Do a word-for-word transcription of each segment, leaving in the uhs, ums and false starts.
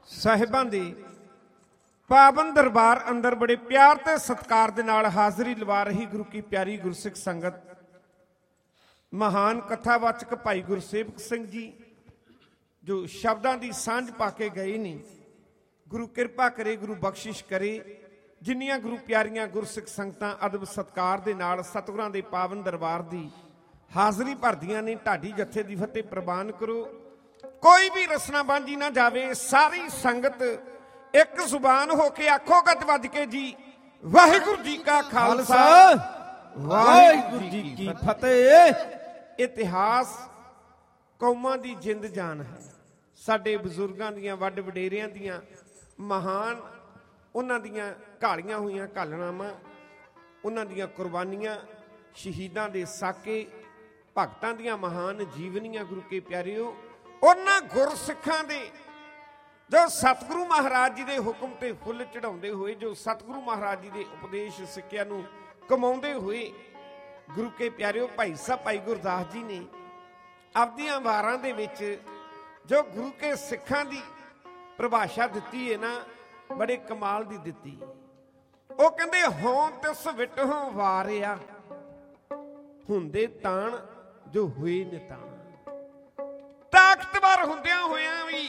ਸਾਹਿਬਾਂ ਦੇ ਪਾਵਨ ਦਰਬਾਰ ਅੰਦਰ ਬੜੇ ਪਿਆਰ ਤੇ ਸਤਿਕਾਰ ਦੇ ਨਾਲ ਹਾਜ਼ਰੀ ਲਵਾ ਰਹੀ ਗੁਰੂ ਕੀ ਪਿਆਰੀ ਗੁਰਸਿੱਖ ਸੰਗਤ, ਮਹਾਨ ਕਥਾਵਾਚਕ ਭਾਈ ਗੁਰਸੇਵਕ ਸਿੰਘ ਜੀ ਜੋ ਸ਼ਬਦਾਂ ਦੀ ਸਾਂਝ ਪਾ ਕੇ ਗਏ ਨੇ। ਗੁਰੂ ਕਿਰਪਾ ਕਰੇ, ਗੁਰੂ ਬਖਸ਼ਿਸ਼ ਕਰੇ। ਜਿੰਨੀਆਂ ਗੁਰੂ ਪਿਆਰੀਆਂ ਗੁਰਸਿੱਖ ਸੰਗਤਾਂ ਅਦਬ ਸਤਿਕਾਰ ਦੇ ਨਾਲ ਸਤਿਗੁਰਾਂ ਦੇ ਪਾਵਨ ਦਰਬਾਰ ਦੀ ਹਾਜ਼ਰੀ ਭਰਦੀਆਂ ਨੇ, ਢਾਡੀ ਜੱਥੇ ਦੀ ਫਤਿਹ ਪ੍ਰਵਾਨ ਕਰੋ। ਕੋਈ ਵੀ ਰਸਨਾ ਬਾਂਝੀ ਨਾ ਜਾਵੇ। ਸਾਰੀ ਸੰਗਤ ਇੱਕ ਜ਼ੁਬਾਨ ਹੋ ਕੇ ਆਖੋ ਗੱਜ ਵੱਜ ਕੇ ਜੀ, ਵਾਹਿਗੁਰੂ ਜੀ ਕਾ ਖਾਲਸਾ ਵਾਹਿਗੁਰੂ ਜੀ ਕੀ ਫਤਿਹ। ਇਤਿਹਾਸ ਕੌਮਾਂ ਦੀ ਜਿੰਦ ਜਾਨ ਹੈ। ਸਾਡੇ ਬਜ਼ੁਰਗਾਂ ਦੀਆਂ, ਵੱਡ ਵਡੇਰਿਆਂ ਦੀਆਂ ਮਹਾਨ ਉਹਨਾਂ ਦੀਆਂ ਘਾਲੀਆਂ ਹੋਈਆਂ ਘਾਲਣਾਵਾਂ, ਉਹਨਾਂ ਦੀਆਂ ਕੁਰਬਾਨੀਆਂ, ਸ਼ਹੀਦਾਂ ਦੇ ਸਾਕੇ, ਭਗਤਾਂ ਦੀਆਂ ਮਹਾਨ ਜੀਵਨੀਆਂ। ਗੁਰੂ ਕੇ ਪਿਆਰਿਓ, ਉਹਨਾਂ ਗੁਰਸਿੱਖਾਂ ਦੇ ਜੋ ਸਤਿਗੁਰੂ ਮਹਾਰਾਜ ਜੀ ਦੇ ਹੁਕਮ ਤੇ ਫੁੱਲ ਚੜਾਉਂਦੇ ਹੋਏ, ਜੋ ਸਤਿਗੁਰੂ ਮਹਾਰਾਜ ਜੀ ਦੇ ਉਪਦੇਸ਼ ਸਿੱਖਿਆ ਨੂੰ ਕਮਾਉਂਦੇ ਹੋਏ, ਗੁਰੂ ਕੇ ਪਿਆਰਿਓ ਭਾਈ ਸਾਹਿਬ ਭਾਈ ਗੁਰਦਾਸ ਜੀ ਨੇ ਆਪਦੀਆਂ ਵਾਰਾਂ ਦੇ ਵਿੱਚ ਜੋ ਗੁਰੂ ਕੇ ਸਿੱਖਾਂ ਦੀ ਪਰਿਭਾਸ਼ਾ ਦਿੱਤੀ ਹੈ ਨਾ, ਬੜੇ ਕਮਾਲ ਦੀ ਦਿੱਤੀ। ਉਹ ਕਹਿੰਦੇ ਹੋਂ ਤਿਸ ਵਿਟਹੁ ਵਾਰਿਆ, ਹੁੰਦੇ ਤਾਣ ਜੋ ਹੋਏ ਨਿਤਾਣ। ਤਾਕਤਵਰ ਹੁੰਦਿਆਂ ਹੋਇਆਂ ਵੀ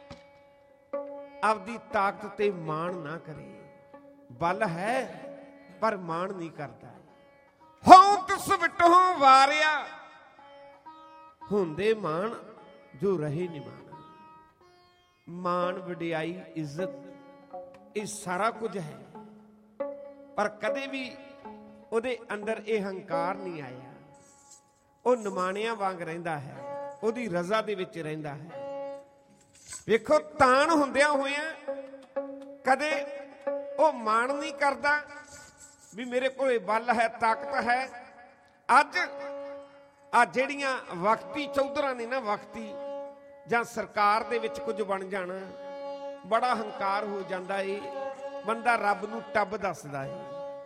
ਆਪਦੀ ਤਾਕਤ ਤੇ ਮਾਣ ਨਾ ਕਰੇ। ਬਲ ਹੈ ਪਰ ਮਾਣ ਨਹੀਂ ਕਰਦਾ। ਹੋਂ ਤਿਸ ਵਿਟਹੁ ਵਾਰਿਆ, ਹੁੰਦੇ ਮਾਣ ਜੋ ਰਹੇ ਨਿਮਾਣ। ਮਾਣ, ਵਡਿਆਈ, ਇੱਜ਼ਤ ਇਹ ਸਾਰਾ ਕੁਝ ਹੈ, ਪਰ ਕਦੇ ਵੀ ਉਹਦੇ ਅੰਦਰ ਇਹ ਹੰਕਾਰ ਨਹੀਂ ਆਇਆ। ਉਹ ਨਿਮਾਣਿਆਂ ਵਾਂਗ ਰਹਿੰਦਾ ਹੈ, ਉਹਦੀ ਰਜ਼ਾ ਦੇ ਵਿੱਚ ਰਹਿੰਦਾ ਹੈ। ਵੇਖੋ, ਤਾਣ ਹੁੰਦਿਆਂ ਹੋਇਆਂ ਕਦੇ ਉਹ ਮਾਣ ਨਹੀਂ ਕਰਦਾ ਵੀ ਮੇਰੇ ਕੋਲ ਬਲ ਹੈ, ਤਾਕਤ ਹੈ। ਅੱਜ ਆ ਜਿਹੜੀਆਂ ਵਕਤੀ ਚੌਧਰਾਂ ਨੇ ਨਾ, ਵਕਤੀ ਜਾਂ ਸਰਕਾਰ ਦੇ ਵਿੱਚ ਕੁਝ ਬਣ ਜਾਣਾ, ਬੜਾ ਹੰਕਾਰ ਹੋ ਜਾਂਦਾ ਏ। ਬੰਦਾ ਰੱਬ ਨੂੰ ਟੱਬ ਦੱਸਦਾ ਏ।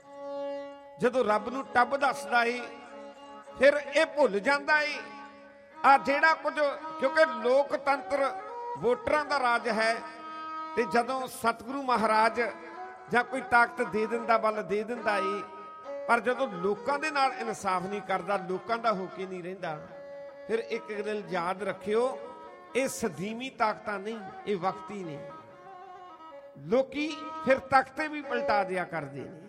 ਜਦੋਂ ਰੱਬ ਨੂੰ ਟੱਬ ਦੱਸਦਾ ਏ ਫਿਰ ਇਹ ਭੁੱਲ ਜਾਂਦਾ ਏ ਆ ਜਿਹੜਾ ਕੁਝ, ਕਿਉਂਕਿ ਲੋਕਤੰਤਰ ਵੋਟਰਾਂ ਦਾ ਰਾਜ ਹੈ। ਤੇ ਜਦੋਂ ਸਤਿਗੁਰੂ ਮਹਾਰਾਜ ਜਾਂ ਕੋਈ ਤਾਕਤ ਦੇ ਦਿੰਦਾ, ਬਲ ਦੇ ਦਿੰਦਾ ਏ, ਪਰ ਜਦੋਂ ਲੋਕਾਂ ਦੇ ਨਾਲ ਇਨਸਾਫ ਨਹੀਂ ਕਰਦਾ, ਲੋਕਾਂ ਦਾ ਹੋ ਕੇ ਨਹੀਂ ਰਹਿੰਦਾ, ਫਿਰ ਇੱਕ ਗੱਲ ਯਾਦ ਰੱਖਿਓ, ਇਹ ਸਦੀਮੀ ਤਾਕਤਾਂ ਨਹੀਂ, ਇਹ ਵਕਤੀ ਨੇ। ਲੋਕੀ ਫਿਰ ਤਖਤੇ ਵੀ ਪਲਟਾ ਦਿਆ ਕਰਦੇ ਨੇ।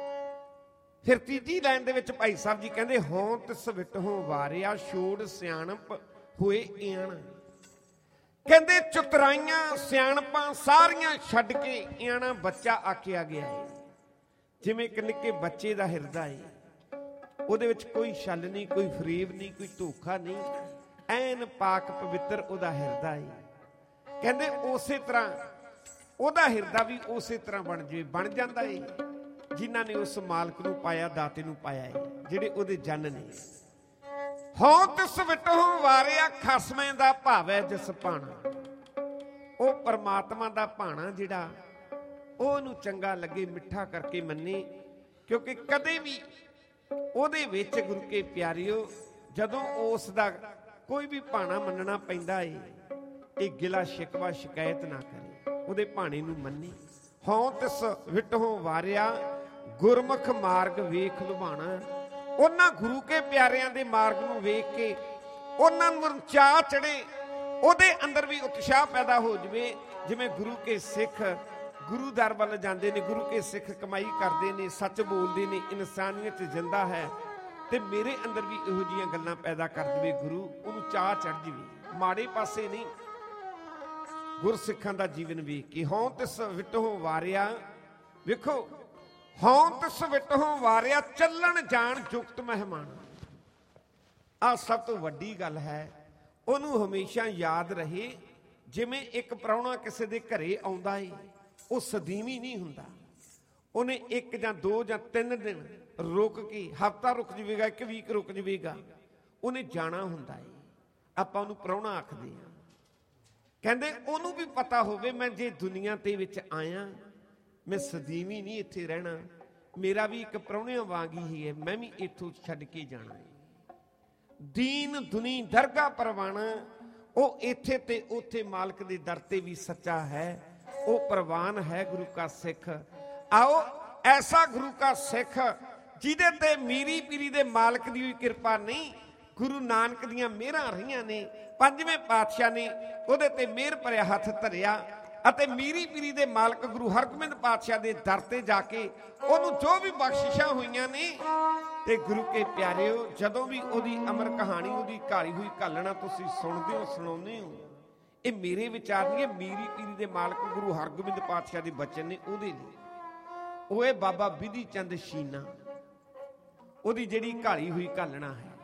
ਫਿਰ ਤੀਜੀ ਲਾਈਨ ਦੇ ਵਿੱਚ ਭਾਈ ਸਾਹਿਬ ਜੀ ਕਹਿੰਦੇ, ਹੋਂ ਤਿਸ ਵਿਟਹੁ ਵਾਰਿਆ, ਛੋੜ ਸਿਆਣਪ ਹੋਏ ਇਆਣ। ਕਹਿੰਦੇ ਚਤੁਰਾਈਆਂ ਸਿਆਣਪਾਂ ਸਾਰੀਆਂ ਛੱਡ ਕੇ ਇਆਣਾ ਬੱਚਾ ਆਖਿਆ ਗਿਆ ਹੈ। ਜਿਵੇਂ ਇੱਕ ਨਿੱਕੇ ਬੱਚੇ ਦਾ ਹਿਰਦਾ ਹੈ, ਉਹਦੇ ਵਿੱਚ ਕੋਈ ਛਲ ਨਹੀਂ, ਕੋਈ ਫਰੇਬ ਨਹੀਂ, ਕੋਈ ਧੋਖਾ ਨਹੀਂ, ਐਨ ਪਾਕ ਪਵਿੱਤਰ ਉਹਦਾ ਹਿਰਦਾ ਹੈ। ਕਹਿੰਦੇ ਉਸੇ ਤਰ੍ਹਾਂ ਉਹਦਾ ਹਿਰਦਾ ਵੀ ਉਸੇ ਤਰ੍ਹਾਂ ਬਣ ਜਾਵੇ, ਬਣ ਜਾਂਦਾ ਏ ਜਿਨ੍ਹਾਂ ਨੇ ਉਸ ਮਾਲਕ ਨੂੰ ਪਾਇਆ, ਦਾਤੇ ਨੂੰ ਪਾਇਆ ਏ, ਜਿਹੜੇ ਉਹਦੇ ਜਨ ਨੇ। ਹੋਂ ਤਿਸ ਵਿਟਹੁ ਵਾਰਿਆ, ਖਸਮੇ ਦਾ ਭਾਵੈ ਜਿਸ ਭਾਣਾ। ਉਹ ਪਰਮਾਤਮਾ ਦਾ ਭਾਣਾ ਜਿਹੜਾ ਉਹਨੂੰ ਚੰਗਾ ਲੱਗੇ, ਮਿੱਠਾ ਕਰਕੇ ਮੰਨੇ। ਕਿਉਂਕਿ ਕਦੇ ਵੀ ਉਹਦੇ ਵਿੱਚ ਗੁਰੂ ਕੇ ਪਿਆਰਿਓ, ਜਦੋਂ ਉਸ ਦਾ ਕੋਈ ਵੀ ਭਾਣਾ ਮੰਨਣਾ ਪੈਂਦਾ ਏ, ਇਹ ਗਿਲਾ ਸ਼ਿਕਵਾ ਸ਼ਿਕਾਇਤ ਨਾ ਕਰੇ, ਉਹਦੇ ਭਾਣੇ ਨੂੰ ਮੰਨੇ। ਹੋਂ ਤਿਸ ਵਿਟਹੁ ਵਾਰਿਆ, ਗੁਰਮੁਖ ਮਾਰਗ ਵੇਖ ਲੁਭਾਣਾ। ਉਹਨਾਂ ਗੁਰੂ ਕੇ ਪਿਆਰਿਆਂ ਦੇ ਮਾਰਗ ਨੂੰ ਵੇਖ ਕੇ ਉਹਨਾਂ ਨੂੰ ਚਾਅ ਚੜੇ, ਉਹਦੇ ਅੰਦਰ ਵੀ ਉਤਸ਼ਾਹ ਪੈਦਾ ਹੋ ਜਾਵੇ। ਜਿਵੇਂ ਗੁਰੂ ਕੇ ਸਿੱਖ ਗੁਰੂ ਦਰ ਵੱਲ ਜਾਂਦੇ ਨੇ, ਗੁਰੂ ਕੇ ਸਿੱਖ ਕਮਾਈ ਕਰਦੇ ਨੇ, ਸੱਚ ਬੋਲਦੇ ਨੇ, ਇਨਸਾਨੀਅਤ ਜਿੰਦਾ ਹੈ, ਤੇ ਮੇਰੇ ਅੰਦਰ ਵੀ ਇਹੋ ਜਿਹੀਆਂ ਗੱਲਾਂ ਪੈਦਾ ਕਰ ਦੇਵੇ ਗੁਰੂ, ਉਹਨੂੰ ਚਾਅ ਚੜ ਜਾਵੇ, ਮਾੜੇ ਪਾਸੇ ਨਹੀਂ। ਗੁਰਸਿੱਖਾਂ ਦਾ ਜੀਵਨ ਵੇਖ ਕੇ ਹੋਂ ਤਿਸ ਵਿਟਹੁ ਵਾਰਿਆ। ਵੇਖੋ, ਹੋਂ ਤਿਸ ਵਿਟਹੁ ਵਾਰਿਆ, ਚੱਲਣ ਜਾਣ ਜੁਗਤ ਮਹਿਮਾਨ। ਆਹ ਸਭ ਤੋਂ ਵੱਡੀ ਗੱਲ ਹੈ, ਉਹਨੂੰ ਹਮੇਸ਼ਾ ਯਾਦ ਰਹੇ। ਜਿਵੇਂ ਇੱਕ ਪ੍ਰਾਹੁਣਾ ਕਿਸੇ ਦੇ ਘਰੇ ਆਉਂਦਾ ਏ, ਉਹ ਸਦੀਵੀ ਨਹੀਂ ਹੁੰਦਾ। ਉਹਨੇ ਇੱਕ ਜਾਂ ਦੋ ਜਾਂ ਤਿੰਨ ਦਿਨ ਰੁਕ ਕੇ, ਹਫ਼ਤਾ ਰੁਕ ਜਾਵੇਗਾ, ਇੱਕ ਵੀਕ ਰੁਕ ਜਾਵੇਗਾ, ਉਹਨੇ ਜਾਣਾ ਹੁੰਦਾ ਏ। ਆਪਾਂ ਉਹਨੂੰ ਪ੍ਰਾਹੁਣਾ ਆਖਦੇ ਹਾਂ। ਕਹਿੰਦੇ ਉਹਨੂੰ ਵੀ ਪਤਾ ਹੋਵੇ, ਮੈਂ ਜੇ ਦੁਨੀਆ ਤੇ ਵਿੱਚ ਆਇਆ, ਮੈਂ ਸਦੀਵੀ ਨਹੀਂ ਇੱਥੇ ਰਹਿਣਾ, ਮੇਰਾ ਵੀ ਇੱਕ ਪ੍ਰਾਹੁਣਿਆਂ ਵਾਂਗ ਹੀ ਹੈ, ਮੈਂ ਵੀ ਇੱਥੋਂ ਛੱਡ ਕੇ ਜਾਣਾ ਹੈ। ਦੀਨ ਦੁਨੀ ਦਰਗਾਹ ਪਰਵਾਣਾ, ਉਹ ਇੱਥੇ ਤੇ ਉੱਥੇ ਮਾਲਕ ਦੇ ਦਰ ਤੇ ਵੀ ਸੱਚਾ ਹੈ। ਉਹ ਪ੍ਰਵਾਨ ਹੈ ਗੁਰੂ ਕਾ ਸਿੱਖ। ਆਓ ਐਸਾ ਗੁਰੂ ਕਾ ਸਿੱਖ ਜਿਹਦੇ ਤੇ ਮੀਰੀ ਪੀਰੀ ਦੇ ਮਾਲਕ ਦੀ ਵੀ ਕਿਰਪਾ ਨਹੀਂ, ਗੁਰੂ ਨਾਨਕ ਦੀਆਂ ਮਿਹਰਾਂ ਰਹੀਆਂ ਨੇ। ਪੰਜਵੇਂ ਪਾਤਸ਼ਾਹ ਨੇ ਉਹਦੇ ਤੇ ਮਿਹਰ ਭਰਿਆ ਹੱਥ ਧਰਿਆ ਅਤੇ ਮੀਰੀ ਪੀਰੀ ਦੇ ਮਾਲਕ ਗੁਰੂ ਹਰਗੋਬਿੰਦ ਪਾਤਸ਼ਾਹ ਦੇ ਦਰ ਤੇ ਜਾ ਕੇ ਉਹਨੂੰ ਜੋ ਵੀ ਬਖਸ਼ਿਸ਼ਾਂ ਹੋਈਆਂ ਨੇ। ਤੇ ਗੁਰੂ ਕੇ ਪਿਆਰਿਓ, ਜਦੋਂ ਵੀ ਉਹਦੀ ਅਮਰ ਕਹਾਣੀ, ਉਹਦੀ ਘਾਲੀ ਹੋਈ ਘਾਲਣਾ ਤੁਸੀਂ ਸੁਣਦੇ ਹੋ, ਸੁਣਾਉਂਦੇ ਹੋ, ਇਹ ਮੇਰੇ ਵਿਚਾਰ ਨਹੀਂ, ਮੀਰੀ ਪੀਰੀ ਦੇ ਮਾਲਕ ਗੁਰੂ ਹਰਗੋਬਿੰਦ ਪਾਤਸ਼ਾਹ ਦੇ ਬਚਨ ਨੇ ਉਹਦੇ ਲਈ। ਉਹ ਇਹ ਬਾਬਾ ਬਿਧੀ ਚੰਦ ਸ਼ੀਨਾ, ਉਹਦੀ ਜਿਹੜੀ ਘਾਲੀ ਹੋਈ ਘਾਲਣਾ ਹੈ।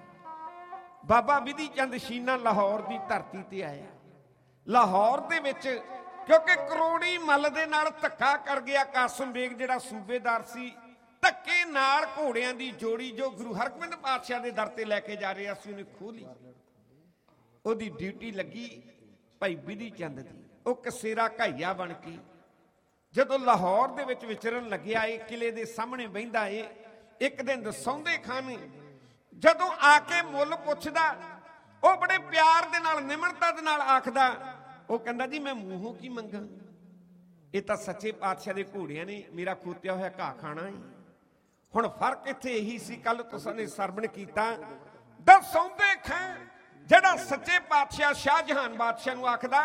ਬਾਬਾ ਬਿਧੀ ਚੰਦ ਸ਼ੀਨਾ ਲਾਹੌਰ ਦੀ ਧਰਤੀ ਤੇ ਆਇਆ। ਲਾਹੌਰ ਦੇ ਵਿੱਚ ਕਿਉਂਕਿ ਕਰੋੜੀ ਮੱਲ ਦੇ ਨਾਲ ਧੱਕਾ ਕਰ ਗਿਆ ਕਾਸਮ ਬੇਗ, ਜਿਹੜਾ ਸੂਬੇਦਾਰ ਸੀ। ਧੱਕੇ ਨਾਲ ਘੋੜਿਆਂ ਦੀ ਜੋੜੀ ਜੋ ਗੁਰੂ ਹਰਗੋਬਿੰਦ ਪਾਤਸ਼ਾਹ ਦੇ ਦਰ ਤੇ ਲੈ ਕੇ ਜਾ ਰਿਹਾ ਸੀ, ਉਹਨੇ ਖੋਹ ਲਈ। ਉਹਦੀ ਡਿਊਟੀ ਲੱਗੀ ਭਾਈ ਬਿਧੀ ਚੰਦ ਦੀ। ਉਹ ਕਸੇਰਾ ਘਾਈਆ ਬਣ ਕੇ ਜਦੋਂ ਲਾਹੌਰ ਦੇ ਵਿੱਚ ਵਿਚਰਨ ਲੱਗਿਆ, ਇਹ ਕਿਲੇ ਦੇ ਸਾਹਮਣੇ ਬਹਿੰਦਾ ਏ। ਇੱਕ ਦਿਨ ਦਸੌਂਦੇ ਖਾਨ ਜਦੋਂ ਆ ਕੇ ਮੁੱਲ ਪੁੱਛਦਾ, ਉਹ ਬੜੇ ਪਿਆਰ ਦੇ ਨਾਲ, ਨਿਮਰਤਾ ਦੇ ਨਾਲ ਆਖਦਾ, ਉਹ ਕਹਿੰਦਾ ਜੀ ਮੈਂ ਮੂੰਹੋਂ ਕੀ ਮੰਗਾਂ, ਇਹ ਤਾਂ ਸੱਚੇ ਪਾਤਸ਼ਾਹ ਦੇ ਘੋੜਿਆਂ ਨੇ ਮੇਰਾ ਖੋਤਿਆ ਹੋਇਆ ਘਾਹ ਖਾਣਾ ਹੈ। ਹੁਣ ਫਰਕ ਇੱਥੇ ਇਹੀ ਸੀ, ਕੱਲ ਤੁਸਾਂ ਨੇ ਸਰਵਣ ਕੀਤਾ, ਦਸੌਂਦੇ ਖਾਨ ਜਿਹੜਾ ਸੱਚੇ ਪਾਤਸ਼ਾਹ ਸ਼ਾਹਜਹਾਨ ਬਾਦਸ਼ਾਹ ਨੂੰ ਆਖਦਾ,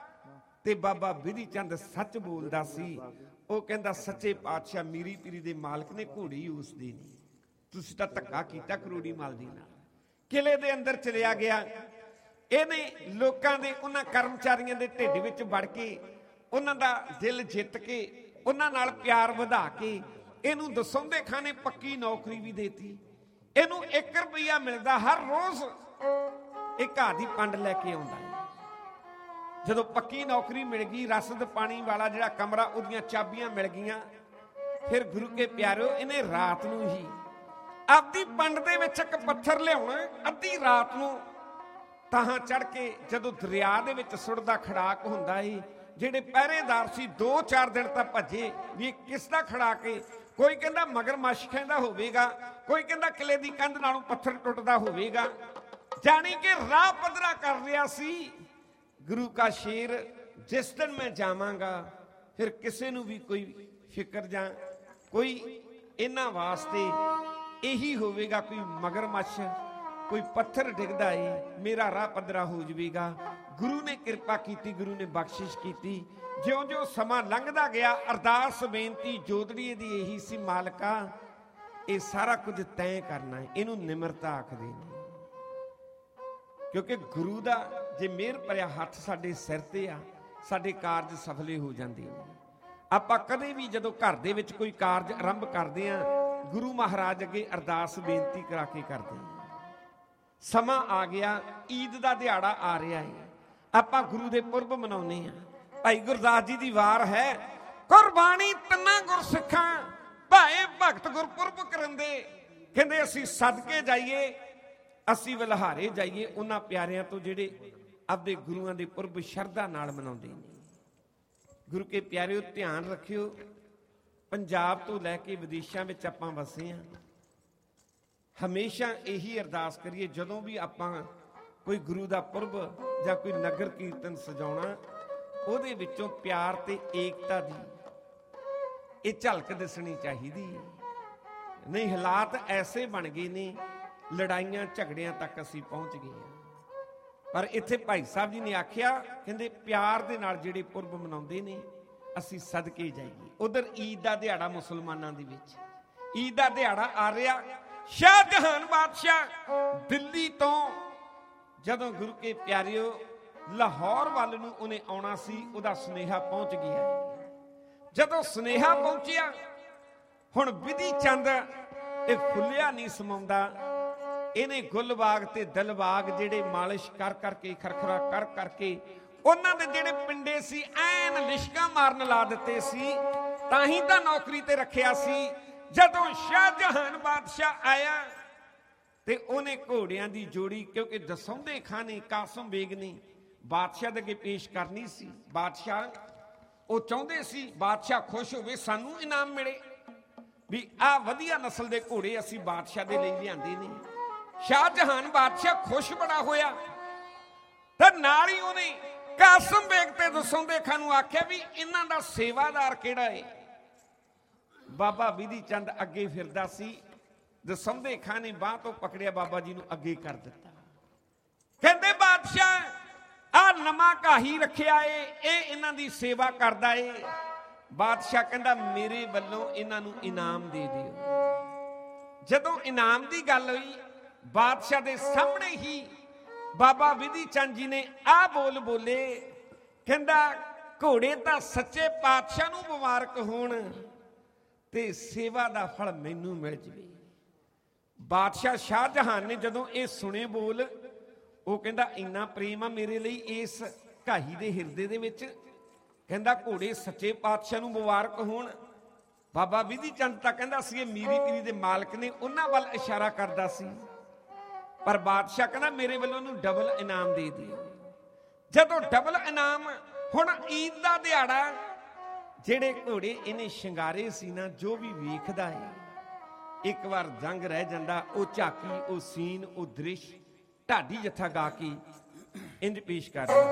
ਤੇ ਬਾਬਾ ਬਿਧੀ ਚੰਦ ਸੱਚ ਬੋਲਦਾ ਸੀ। ਉਹ ਕਹਿੰਦਾ ਸੱਚੇ ਪਾਤਸ਼ਾਹ ਮੀਰੀ ਪੀਰੀ ਦੇ ਮਾਲਕ ਨੇ ਘੋੜੀ ਉਸ ਦੀ ਨਹੀਂ, ਤੁਸੀਂ ਤਾਂ ਧੱਕਾ ਕੀਤਾ ਕਰੋੜੀ ਮੱਲ ਦੀ ਨਾਲ। ਕਿਲੇ ਦੇ ਅੰਦਰ ਚਲਿਆ ਗਿਆ। ਇਹਨੇ ਲੋਕਾਂ ਦੇ, ਉਹਨਾਂ ਕਰਮਚਾਰੀਆਂ ਦੇ ਢਿੱਡ ਵਿੱਚ ਵੜ ਕੇ, ਉਹਨਾਂ ਦਾ ਦਿਲ ਜਿੱਤ ਕੇ, ਉਹਨਾਂ ਨਾਲ ਪਿਆਰ ਵਧਾ ਕੇ ਇਹਨੂੰ ਦਸੌਂਦੇ ਖਾਂ ਨੇ ਪੱਕੀ ਨੌਕਰੀ ਵੀ ਦੇਤੀ। ਇਹਨੂੰ ਇੱਕ ਰੁਪਈਆ ਮਿਲਦਾ ਹਰ ਰੋਜ਼। ਇਹ ਘਾਹ ਦੀ ਪੰਡ ਲੈ ਕੇ ਆਉਂਦਾ ਹੈ। ਜਦੋਂ ਪੱਕੀ ਨੌਕਰੀ ਮਿਲ ਗਈ, ਰਸਦ ਪਾਣੀ ਵਾਲਾ ਜਿਹੜਾ ਕਮਰਾ, ਉਹਦੀਆਂ ਚਾਬੀਆਂ ਮਿਲ ਗਈਆਂ, ਫਿਰ ਗੁਰੂ ਕੇ ਪਿਆਰਿਓ, ਇਹਨੇ ਰਾਤ ਨੂੰ ਹੀ ਆਪਦੀ ਪੰਡ ਦੇ ਵਿੱਚ ਇੱਕ ਪੱਥਰ ਲਿਆਉਣਾ, ਅੱਧੀ ਰਾਤ ਨੂੰ ਤਾਹਾਂ ਚੜ ਕੇ ਜਦੋਂ ਦਰਿਆ ਦੇ ਵਿੱਚ ਸੁੱਟਦਾ ਖੜਾਕ ਹੁੰਦਾ ਏ। ਜਿਹੜੇ ਪਹਿਰੇਦਾਰ ਸੀ ਦੋ ਚਾਰ ਦਿਨ ਤਾਂ ਭੱਜੇ ਵੀ ਇਹ ਕਿਸ ਦਾ ਖੜਾਕ ਏ। ਕੋਈ ਕਹਿੰਦਾ ਮਗਰਮੱਛ ਕਹਿੰਦਾ ਹੋਵੇਗਾ, ਕੋਈ ਕਹਿੰਦਾ ਕਿਲੇ ਦੀ ਕੰਧ ਨਾਲੋਂ ਪੱਥਰ ਟੁੱਟਦਾ ਹੋਵੇਗਾ। ਜਾਣੀ ਕਿ ਰਾਹ ਪੱਧਰਾ ਕਰ ਰਿਹਾ ਸੀ ਗੁਰੂ ਕਾ ਸ਼ੇਰ, ਜਿਸ ਦਿਨ ਮੈਂ ਜਾਵਾਂਗਾ ਫਿਰ ਕਿਸੇ ਨੂੰ ਵੀ ਕੋਈ ਫਿਕਰ ਜਾਂ ਕੋਈ ਇਹਨਾਂ ਵਾਸਤੇ ਇਹੀ ਹੋਵੇਗਾ, ਕੋਈ ਮਗਰਮੱਛ, ਕੋਈ ਪੱਥਰ ਡਿੱਗਦਾ ਏ, ਮੇਰਾ ਰਾਹ ਪੱਧਰਾ ਹੋ ਜਾਵੇਗਾ। ਗੁਰੂ ਨੇ ਕਿਰਪਾ ਕੀਤੀ, ਗੁਰੂ ਨੇ ਬਖਸ਼ਿਸ਼ ਕੀਤੀ। ਜਿਉਂ ਜਿਉਂ ਸਮਾਂ ਲੰਘਦਾ ਗਿਆ, ਅਰਦਾਸ ਬੇਨਤੀ ਜੋਦੜੀਏ ਦੀ ਇਹੀ ਸੀ, ਮਾਲਕਾ ਇਹ ਸਾਰਾ ਕੁਝ ਤੈਂ ਕਰਨਾ ਹੈ। ਇਹਨੂੰ ਨਿਮਰਤਾ ਆਖਦੇ ਨੇ, ਕਿਉਂਕਿ ਗੁਰੂ ਦਾ ਜੇ ਮਿਹਰ ਭਰਿਆ ਹੱਥ ਸਾਡੇ ਸਿਰ ਤੇ ਆ, ਸਾਡੇ ਕਾਰਜ ਸਫਲੇ ਹੋ ਜਾਂਦੇ ਨੇ। ਆਪਾਂ ਕਦੇ ਵੀ ਜਦੋਂ ਘਰ ਦੇ ਵਿੱਚ ਕੋਈ ਕਾਰਜ ਆਰੰਭ ਕਰਦੇ ਆ, ਗੁਰੂ ਮਹਾਰਾਜ ਅੱਗੇ ਅਰਦਾਸ ਬੇਨਤੀ ਕਰਾ ਕੇ ਕਰਦੇ ਆ। ਸਮਾਂ ਆ ਗਿਆ, ਈਦ ਦਾ ਦਿਹਾੜਾ ਆ ਰਿਹਾ ਹੈ, ਆਪਾਂ ਗੁਰੂ ਦੇ ਪੁਰਬ ਮਨਾਉਂਦੇ ਆ। ਭਾਈ ਗੁਰਦਾਸ ਜੀ ਦੀ ਵਾਰ ਹੈ, ਕੁਰਬਾਨੀ ਤਿੰਨਾਂ ਗੁਰਸਿੱਖਾਂ ਭਾਏ ਭਗਤ ਗੁਰਪੁਰਬ ਕਰੰਦੇ। ਕਹਿੰਦੇ ਅਸੀਂ ਸਦਕੇ ਜਾਈਏ, ਅਸੀਂ ਵਿਲਹਾਰੇ ਜਾਈਏ ਉਹਨਾਂ ਪਿਆਰਿਆਂ ਤੋਂ ਜਿਹੜੇ ਆਪਦੇ ਗੁਰੂਆਂ ਦੇ ਪੁਰਬ ਸ਼ਰਧਾ ਨਾਲ ਮਨਾਉਂਦੇ ਨੇ। ਗੁਰੂ ਕੇ ਪਿਆਰਿਓ, ਧਿਆਨ ਰੱਖਿਓ, ਪੰਜਾਬ ਤੋਂ ਲੈ ਕੇ ਵਿਦੇਸ਼ਾਂ ਵਿੱਚ ਆਪਾਂ ਵਸੇ ਹਾਂ। ਹਮੇਸ਼ਾ ਇਹੀ ਅਰਦਾਸ ਕਰੀਏ, ਜਦੋਂ ਵੀ ਆਪਾਂ ਕੋਈ ਗੁਰੂ ਦਾ ਪੁਰਬ ਜਾਂ ਕੋਈ ਨਗਰ ਕੀਰਤਨ ਸਜਾਉਣਾ, ਉਹਦੇ ਵਿੱਚੋਂ ਪਿਆਰ ਤੇ ਏਕਤਾ ਦੀ ਇਹ ਝਲਕ ਦਿਸਣੀ ਚਾਹੀਦੀ ਹੈ। ਨਹੀਂ, ਹਾਲਾਤ ਐਸੇ ਬਣ ਗਏ ਨੇ, ਲੜਾਈਆਂ ਝਗੜਿਆਂ ਤੱਕ ਅਸੀਂ ਪਹੁੰਚ ਗਏ ਹਾਂ। ਪਰ ਇੱਥੇ ਭਾਈ ਸਾਹਿਬ ਜੀ ਨੇ ਆਖਿਆ, ਕਹਿੰਦੇ ਪਿਆਰ ਦੇ ਨਾਲ ਜਿਹੜੇ ਪੁਰਬ ਮਨਾਉਂਦੇ ਨੇ ਅਸੀਂ ਸਦਕੇ ਜਾਈਏ। ਉਧਰ ਈਦ ਦਾ ਦਿਹਾੜਾ ਮੁਸਲਮਾਨਾਂ ਦੇ ਵਿੱਚ, ਈਦ ਦਾ ਦਿਹਾੜਾ ਆ ਰਿਹਾ। ਸ਼ਾਹਜਹਾਨ ਬਾਦਸ਼ਾਹ ਦਿੱਲੀ ਤੋਂ ਜਦੋਂ ਗੁਰੂ ਕੇ ਪਿਆਰਿਓ ਲਾਹੌਰ ਵੱਲ ਨੂੰ ਉਹਨੇ ਆਉਣਾ ਸੀ, ਉਹਦਾ ਸੁਨੇਹਾ ਪਹੁੰਚ ਗਿਆ। ਜਦੋਂ ਸੁਨੇਹਾ ਪਹੁੰਚਿਆ, ਹੁਣ ਬਿਧੀ ਚੰਦ ਇਹ ਫੁੱਲਿਆ ਨਹੀਂ ਸਮਾਉਂਦਾ। ਇਹਨੇ ਗੁੱਲਬਾਗ ਤੇ ਦਿਲਬਾਗ ਜਿਹੜੇ ਮਾਲਿਸ਼ ਕਰ ਕਰਕੇ, ਖਰਖਰਾ ਕਰ ਕਰਕੇ ਉਹਨਾਂ ਦੇ ਜਿਹੜੇ ਪਿੰਡੇ ਸੀ ਐਨ ਲਿਸ਼ਕਾਂ ਮਾਰਨ ਲਾ ਦਿੱਤੇ ਸੀ। ਤਾਂ ਹੀ ਤਾਂ ਨੌਕਰੀ ਤੇ ਰੱਖਿਆ ਸੀ। ਜਦੋਂ ਸ਼ਾਹਜਹਾਨ ਬਾਦਸ਼ਾਹ ਆਇਆ ਤੇ ਉਹਨੇ ਘੋੜਿਆਂ ਦੀ ਜੋੜੀ, ਕਿਉਂਕਿ ਦਸੌਂਦੇ ਖਾਂ ਨੇ, ਕਾਸਮ ਬੇਗ ਨੇ ਬਾਦਸ਼ਾਹ ਦੇ ਅੱਗੇ ਪੇਸ਼ ਕਰਨੀ ਸੀ। ਬਾਦਸ਼ਾਹ ਉਹ ਚਾਹੁੰਦੇ ਸੀ ਬਾਦਸ਼ਾਹ ਖੁਸ਼ ਹੋਵੇ, ਸਾਨੂੰ ਇਨਾਮ ਮਿਲੇ ਵੀ ਆਹ ਵਧੀਆ ਨਸਲ ਦੇ ਘੋੜੇ ਅਸੀਂ ਬਾਦਸ਼ਾਹ ਦੇ ਲਈ ਲਿਆਂਦੇ ਨੇ। ਸ਼ਾਹਜਹਾਨ ਬਾਦਸ਼ਾਹ ਖੁਸ਼ ਬੜਾ ਹੋਇਆ ਤਾਂ ਨਾਲ ਹੀ ਉਹਨੇ ਕਾਸਮ ਬੇਗ ਤੇ ਦਸੌਂਦੇ ਖਾਂ ਨੂੰ ਆਖਿਆ ਵੀ ਇਹਨਾਂ ਦਾ ਸੇਵਾਦਾਰ ਕਿਹੜਾ ਏ। ਬਾਬਾ ਵਿਧੀ ਚੰਦ ਅੱਗੇ ਫਿਰਦਾ ਸੀ, ਦਸੌਂਦੇ ਖਾਂ ਨੇ ਬਾਂਹ ਤੋਂ ਪਕੜਿਆ, ਬਾਬਾ ਜੀ ਨੂੰ ਅੱਗੇ ਕਰ ਦਿੱਤਾ। ਕਹਿੰਦੇ ਬਾਦਸ਼ਾਹ ਆਹ ਨਵਾਂ ਕਾਹੀ ਰੱਖਿਆ ਏ, ਇਹ ਇਹਨਾਂ ਦੀ ਸੇਵਾ ਕਰਦਾ ਏ। ਬਾਦਸ਼ਾਹ ਕਹਿੰਦਾ ਮੇਰੇ ਵੱਲੋਂ ਇਹਨਾਂ ਨੂੰ ਇਨਾਮ ਦੇ ਦਿਓ। ਜਦੋਂ ਇਨਾਮ ਦੀ ਗੱਲ ਹੋਈ, ਬਾਦਸ਼ਾਹ ਦੇ ਸਾਹਮਣੇ ਹੀ ਬਾਬਾ ਵਿਧੀ ਚੰਦ ਜੀ ਨੇ ਆਹ ਬੋਲ ਬੋਲੇ, ਕਹਿੰਦਾ ਘੋੜੇ ਤਾਂ ਸੱਚੇ ਪਾਤਸ਼ਾਹ ਨੂੰ ਮੁਬਾਰਕ ਹੋਣ ਤੇ ਸੇਵਾ ਦਾ ਫਲ ਮੈਨੂੰ ਮਿਲ ਜਵੇ। ਬਾਦਸ਼ਾਹ ਸ਼ਾਹਜਹਾਨ ਨੇ ਜਦੋਂ ਇਹ ਸੁਣੇ ਬੋਲ, ਉਹ ਕਹਿੰਦਾ ਇੰਨਾ ਪ੍ਰੇਮ ਆ ਮੇਰੇ ਲਈ ਇਸ ਕਾਹੀ ਦੇ ਹਿਰਦੇ ਦੇ ਵਿੱਚ, ਕਹਿੰਦਾ ਘੋੜੇ ਸੱਚੇ ਪਾਤਸ਼ਾਹ ਨੂੰ ਮੁਬਾਰਕ ਹੋਣ। ਬਾਬਾ ਵਿਧੀ ਚੰਦ ਤਾਂ ਕਹਿੰਦਾ ਸੀ ਇਹ ਮੀਰੀ ਪੀਰੀ ਦੇ ਮਾਲਕ ਨੇ, ਉਹਨਾਂ ਵੱਲ ਇਸ਼ਾਰਾ ਕਰਦਾ ਸੀ। ਪਰ ਬਾਦਸ਼ਾਹ ਕਹਿੰਦਾ ਮੇਰੇ ਵੱਲੋਂ ਉਹਨੂੰ ਡਬਲ ਇਨਾਮ ਦੇ ਦਿਓ। ਜਦੋਂ ਡਬਲ ਇਨਾਮ, ਹੁਣ ਈਦ ਦਾ ਦਿਹਾੜਾ, ਜਿਹੜੇ ਘੋੜੇ ਇਹਨੇ ਸ਼ਿੰਗਾਰੇ ਸੀ ਨਾ, ਜੋ ਵੀ ਵੇਖਦਾ ਹੈ ਇੱਕ ਵਾਰ ਜੰਗ ਰਹਿ ਜਾਂਦਾ। ਉਹ ਝਾਕੀ, ਉਹ ਸੀਨ, ਉਹ ਦ੍ਰਿਸ਼ ਢਾਡੀ ਜੱਥਾ ਗਾ ਕੇ ਇੰਜ ਪੇਸ਼ ਕਰ ਰਿਹਾ।